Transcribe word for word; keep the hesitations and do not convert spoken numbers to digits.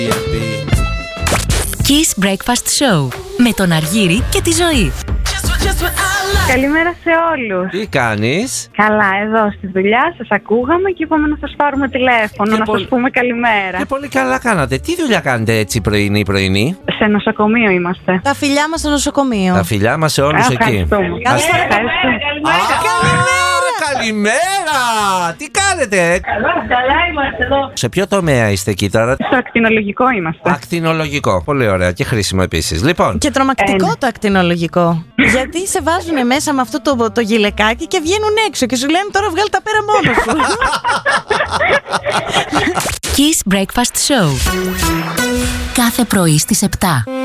Kiss Breakfast Show με τον Αργύρη και τη Ζωή. Καλημέρα σε όλους. Τι κάνεις? Καλά, εδώ στη δουλειά σας ακούγαμε και είπαμε να σας πάρουμε τηλέφωνο, Και να πολύ... σας πούμε καλημέρα. Και πολύ καλά κάνατε. Τι δουλειά κάνετε έτσι πρωινή πρωινή? Σε νοσοκομείο είμαστε. Τα φιλιά μας στο νοσοκομείο. Τα φιλιά μας σε όλους Ε, εκεί. ευχαριστούμε. Ας- Ευχαριστούμε. Καλημέρα! Τι κάνετε? Καλά, καλά είμαστε εδώ. Σε ποιο τομέα είστε εκεί τώρα? Στο ακτινολογικό είμαστε. Ακτινολογικό. Πολύ ωραία και χρήσιμο επίσης. Λοιπόν, Και τρομακτικό Ένα. το ακτινολογικό. Γιατί σε βάζουν μέσα με αυτό το, το γυλαικάκι και βγαίνουν έξω και σου λένε τώρα βγάλει τα πέρα μόνος σου. Kiss Breakfast Show. Κάθε πρωί στις επτά.